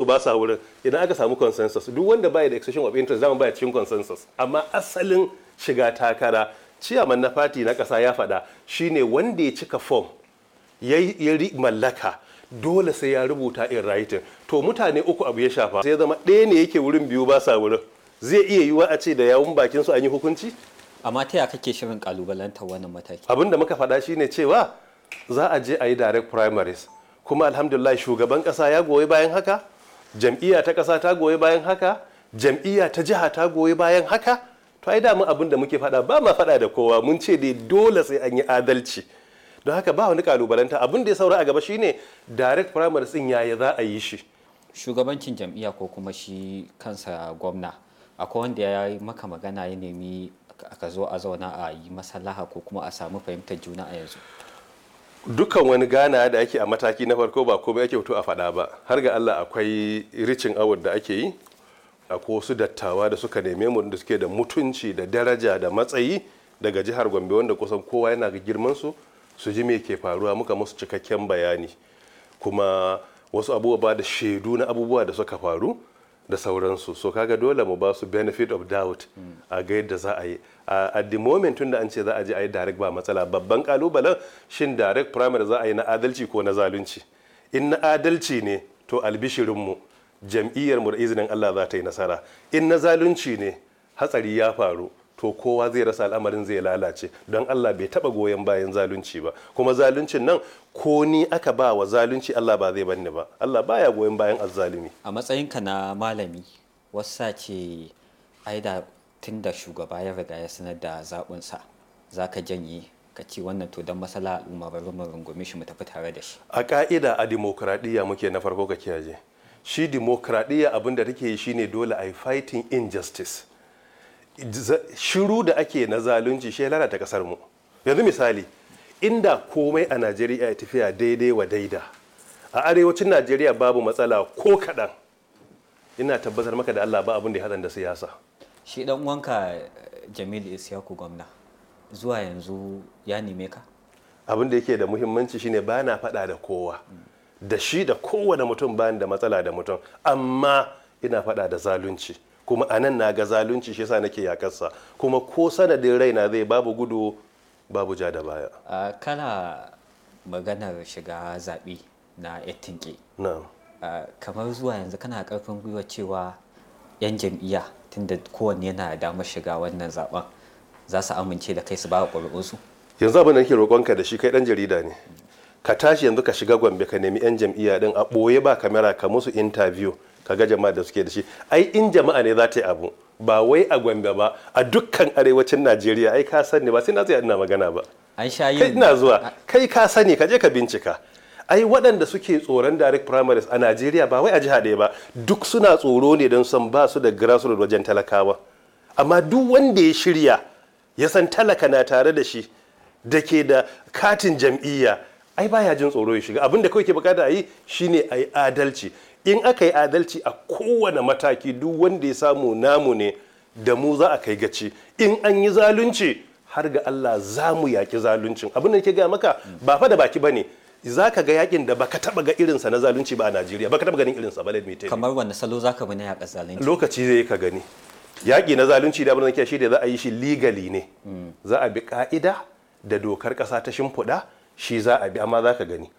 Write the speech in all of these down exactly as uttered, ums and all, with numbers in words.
ba sa wurin, idan aka samu consensus duk wanda baya da expression of interest zama baya cikin consensus. Amma asalin shiga takara ciyaman na fati na ƙasa ya faɗa shine wanda ya cika form ya mallaka dole sai ya rubuta in writing. To mutane uku abu ya shafa sai zama ɗaya ne yake wurin biyu ba sa wurin, zai iya yiwuwa a ce da yawun bakin su an yi hukunci. Amma ta yaya kake shirin kalubalantar wannan mataki? Abin da muka faɗa shine cewa za a je a yi direct primaries, kuma alhamdulillah shugaban ƙasa ya goyi bayan haka, jam'iyya ta ƙasa ta goyi bayan haka, jam'iyya ta jiha ta goyi bayan haka. To ai damun abin da muke faɗa ba ma faɗa da kowa, mun ce dai dole sai an yi adalci. Don haka ba wani kalubalanta, abin da ya saura a gaba shine direct primaries din yaya za a yi shi. Shugabancin jam'iyya ko kuma shi kansa gwamna, akwai wanda ya yi maka magana ya nemi ka zo a zauna a yi maslaha ko kuma a samu fahimtar juna a yanzu? Dukkan wani gana da ake a mataki na farko ba komai ake fito a faɗa ba, har ga Allah akwai ricin award da ake yi, akwai wasu dattawa da suka neme mu da suke da mutunci da daraja da matsayi daga jihar Gombe wanda kusan kowa yana ga girman su su ji me ke faruwa, muka musu cikakken bayani, kuma wasu abubuwa da shaidu na abubuwa da suka faru da sauransu. So kaga dole mu ba su benefit of doubt a ga yadda za a yi. At the moment tun da an ce za a je a yi direct ba matsala, babban kalubalen shin direct primary za a yi na adalci ko na zalunci. In na adalci ne to albishirinmu jam'iyyar mu da izinin Allah za ta yi nasara. In na zalunci ne hatsari ya faru to kowa zai rasa, al'amarin zai lalace, don Allah bai taba goyon bayan zalunci ba, kuma zaluncin nan ko ni aka ba wa zalunci Allah ba zai banni ba, Allah baya goyon bayan azzalumi. A matsayinka na malami, wasa ce ai da tun da shugaba ya riga ya sanar da zaɓinsa za ka janye ka ce wannan to don masala al'umma bari mu rungume shi mu tafi tare da shi? A ka'ida a dimokuraɗiyya muke, na farko ka kiyaye shi dimokuraɗiyya abin da take yi shine dole a yi fighting injustice. Shiru da ake na zalunci shi lalata kasar mu. Yanzu misali, inda komai a Najeriya ya tafiya daidai wa daida, a arewacin Najeriya babu matsala ko kaɗan, ina tabbatar maka da Allah ba abin da ya haɗa da siyasa. Shi dan uwanka Jamilu Isyaku gwamna zuwa yanzu ya neme ka? Abin da yake da muhimmanci shine ba na faɗa da kowa, da shi da kowane mutum bayan da matsala da mutum, amma ina faɗa da zalunci, kuma a nan na ga zalunci shi yasa nake yakarsa, kuma ko sanadin raina zai babu gudu babu ja da baya. Uh, kana maganar shiga zaɓe na ettinke. Na'am. Uh, kamar zuwa yanzu kana ƙarfin gwiwa cewa 'yan jam'iyya tunda kowanne yana da damar shiga wannan zaben za su amince da kai su ba ƙuri'unsu? Yanzu abin da nake roƙonka da shi, kai ɗan jarida ne, ka tashi yanzu ka shiga Gombe ka nemi 'yan jam'iyya din a ɓoye ba kamera ka musu interview ka ga jama'a da suke da shi. Ai in jama'a ne za ta yi abu, ba wai a Gombe ba, a dukkan arewacin Najeriya. Ai ka sani, ba sai na tsaya ina magana ba, an sha yin kai ina zuwa, kai ka sani, ka je ka bincika. Ai waɗanda suke tsoron direct primaries a Najeriya ba wai a jiha ɗaya ba, duk suna tsoro ne don san ba su da grassroots wajen talakawa. Amma duk wanda ya shirya ya san talaka na tare da shi da ke da katin jam'iyya, ai baya jin tsoro ya shiga. Abin da kawai ke bukata a yi shine a yi adalci. In aka yi adalci a kowane mataki, duk wanda ya samu namu ne, da mu za a kai gaci. In an yi zalunci har ga Allah za mu yaƙi zaluncin. Abin da ke gaya maka ba fa da baki ba ne, za ka ga yakin da baka taba ga irinsa na zalunci ba a Najeriya, baka taba ganin irinsa ba. Kamar wanne salo za ka bi na yaƙa zalunci? Lokaci zai ka gani. Yaƙi na zalunci da abin da ke shi da za a yi shi legally ne, za a bi ka'ida da dokar ƙasa ta shimfiɗa, shi za a bi, amma za ka gani.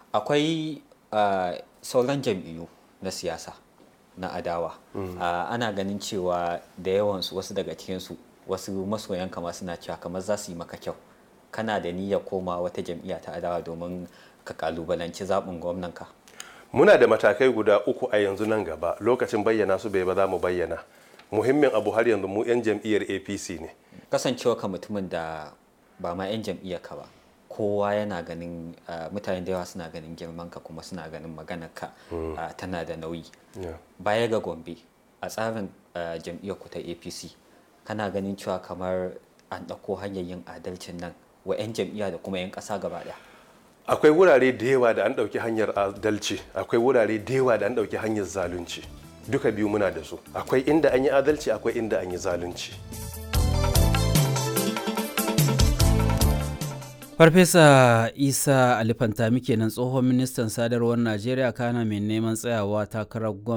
Akwai uh, sauran jam'iyyu na siyasa na adawa, mm. uh, ana ganin cewa da yawansu, wasu daga cikinsu, wasu masoyan kama suna cewa kamar za su yi maka kyau. Kana da niyyar koma wata jam'iyya ta adawa domin ka kalubalanci zaɓin gwamnanka? Muna da matakai guda uku a yanzu, nan gaba lokacin bayyana su bai ba za mu bayyana. Muhimmin abu har yanzu mu 'yan jam'iyyar A P C ne. Kasancewa ka mutumin da ba ma 'yan jam'iyyar ka ba, kowa yana ganin, uh, mutane da yawa suna ganin girman ka kuma suna ganin maganar ka mm. uh, tana da nauyi. Yeah. Baya ga Gombe, a tsarin uh, jam'iyyar ku ta A P C, kana ganin cewa kamar an ɗauko hanyar yin adalcin nan wa 'yan jam'iyya da kuma 'yan ƙasa gaba ɗaya? Akwai wurare da yawa da an ɗauki hanyar adalci, akwai wurare da yawa da an ɗauki hanyar zalunci. Duka biyu muna da su. Akwai inda an yi adalci, akwai inda an yi zalunci. Farfesa Isa Ali Fantami kenan, tsohon ministan sadarwar Najeriya kana mai neman tsayawa takarar gwamnati